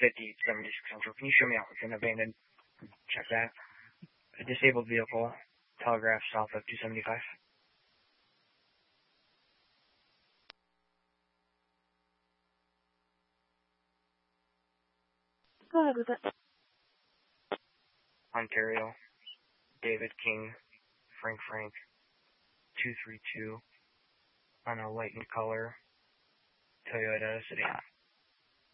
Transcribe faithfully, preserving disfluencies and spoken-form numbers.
fifty seventy-six Central. Can you show me out with an abandoned? Check that. A disabled vehicle. Telegraph south of two seventy-five. Go ahead with it. Ontario. David King. Frank Frank. two three two. On a light in color. Toyota sedan.